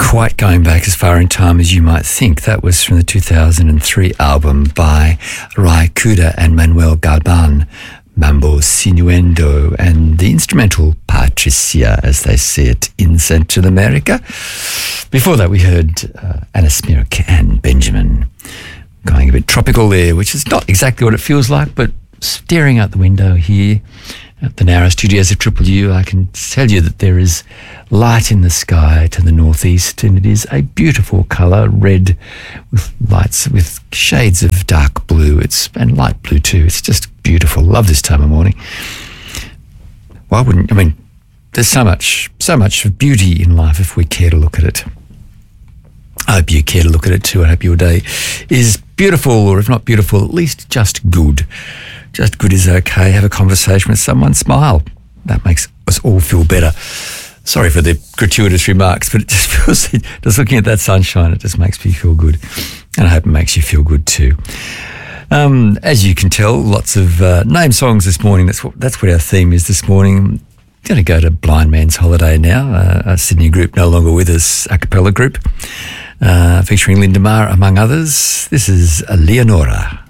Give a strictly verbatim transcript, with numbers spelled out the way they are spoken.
quite going back as far in time as you might think. That was from the two thousand three album by Ray Kuda and Manuel Galban, Mambo Sinuendo, and the instrumental Patricia, as they say it in Central America. Before that, we heard uh, Anis Merrick and Benjamin, going a bit tropical there, which is not exactly what it feels like, but staring out the window here at the Narrow Studios of Triple U, I can tell you that there is light in the sky to the northeast, and it is a beautiful colour, red with lights, with shades of dark blue. It's and light blue too. It's just beautiful. Love this time of morning. Why wouldn't, I mean, there's so much, so much beauty in life if we care to look at it. I hope you care to look at it too. I hope your day is beautiful, or if not beautiful, at least just good. Just good is okay. Have a conversation with someone. Smile. That makes us all feel better. Sorry for the gratuitous remarks, but it just feels, just looking at that sunshine, it just makes me feel good. And I hope it makes you feel good too. Um, as you can tell, lots of uh, name songs this morning. That's what, that's what our theme is this morning. Going to go to Blind Man's Holiday now. Uh, a Sydney group no longer with us, a cappella group, uh, featuring Linda Marr, among others. This is Leonora.